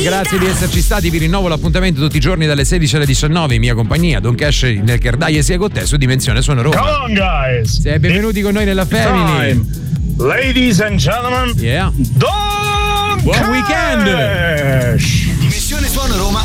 Grazie di esserci stati, vi rinnovo l'appuntamento tutti i giorni dalle 16 alle 19 in mia compagnia, Don Cash nel Kerdaie sia con te su Dimensione Suono Roma. Come on guys! Benvenuti con noi nella Family. Ladies and gentlemen, yeah. Don Buon Cash! weekend! Dimensione Suono Roma